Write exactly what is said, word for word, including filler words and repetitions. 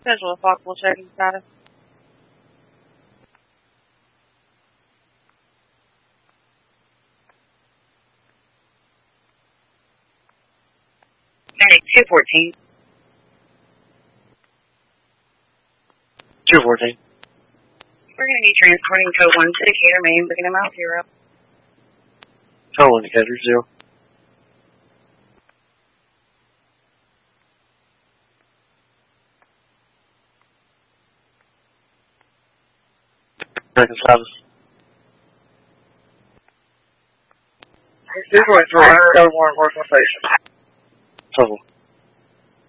Visual Fox will check status. two fourteen. two fourteen. We're going to be transporting code one to Decatur, Maine, bringing them out zero. Code one Decatur, zero. Second status. two point three, code one, working station. Total.